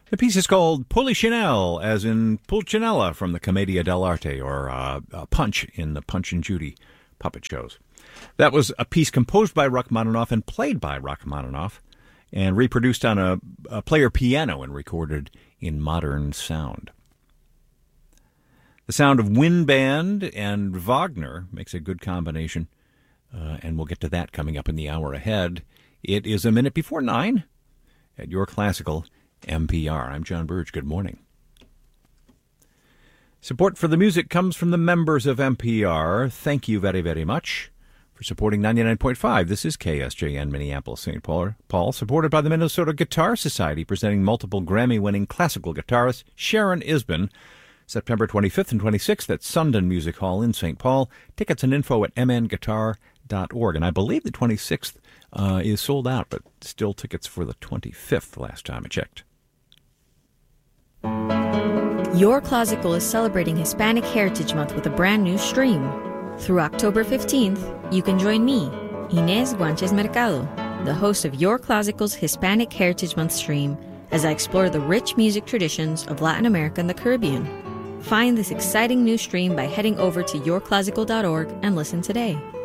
The piece is called Polichinelle, as in Pulcinella from the Commedia dell'arte, or Punch in the Punch and Judy puppet shows. That was a piece composed by Rachmaninoff and played by Rachmaninoff, and reproduced on a player piano and recorded in modern sound. The sound of wind band and Wagner makes a good combination, and we'll get to that coming up in the hour ahead. It is a minute before 9 at Your Classical NPR. I'm John Burge. Good morning. Support for the music comes from the members of NPR. Thank you very, very much for supporting 99.5. This is KSJN Minneapolis, St. Paul, supported by the Minnesota Guitar Society, presenting multiple Grammy-winning classical guitarist Sharon Isbin, September 25th and 26th at Sundon Music Hall in St. Paul. Tickets and info at mnguitar.org. And I believe the 26th is sold out, but still tickets for the 25th last time I checked. Your Classical is celebrating Hispanic Heritage Month with a brand new stream. Through October 15th, you can join me, Inés Guanches Mercado, the host of Your Classical's Hispanic Heritage Month stream, as I explore the rich music traditions of Latin America and the Caribbean. Find this exciting new stream by heading over to yourclassical.org and listen today.